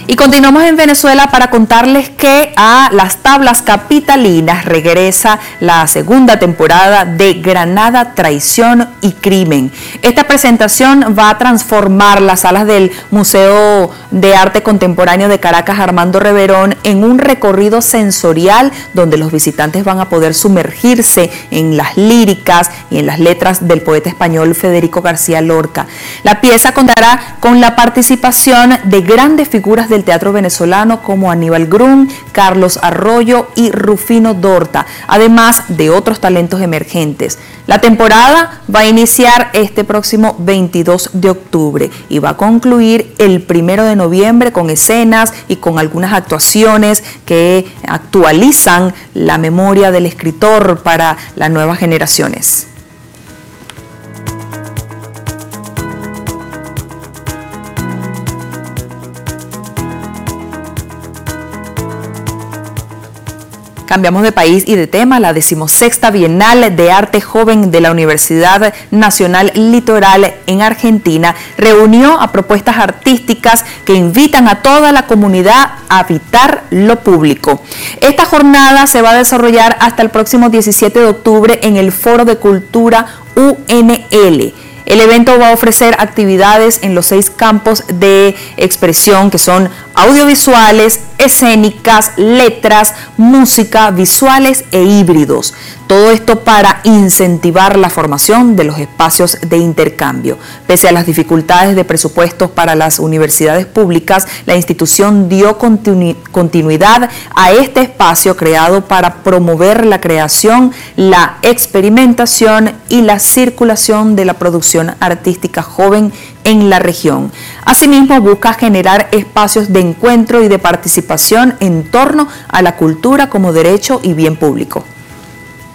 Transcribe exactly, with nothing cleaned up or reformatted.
Y continuamos en Venezuela para contarles que a las tablas capitalinas regresa la segunda temporada de Granada, Traición y Crimen. Esta presentación va a transformar las salas del Museo de Arte Contemporáneo de Caracas, Armando Reverón, en un recorrido sensorial donde los visitantes van a poder sumergirse en las líricas y en las letras del poeta español Federico García Lorca. La pieza contará con la participación de grandes figuras del teatro venezolano como Aníbal Grun, Carlos Arroyo y Rufino Dorta, además de otros talentos emergentes. La temporada va a iniciar este próximo veintidós de octubre y va a concluir el primero de noviembre con escenas y con algunas actuaciones que actualizan la memoria del escritor para las nuevas generaciones. Cambiamos de país y de tema. La decimosexta Bienal de Arte Joven de la Universidad Nacional Litoral en Argentina reunió a propuestas artísticas que invitan a toda la comunidad a habitar lo público. Esta jornada se va a desarrollar hasta el próximo diecisiete de octubre en el Foro de Cultura U N L. El evento va a ofrecer actividades en los seis campos de expresión que son audiovisuales, escénicas, letras, música, visuales e híbridos. Todo esto para incentivar la formación de los espacios de intercambio. Pese a las dificultades de presupuestos para las universidades públicas, la institución dio continu- continuidad a este espacio creado para promover la creación, la experimentación y la circulación de la producción artística joven en la región. Asimismo, busca generar espacios de encuentro y de participación en torno a la cultura como derecho y bien público.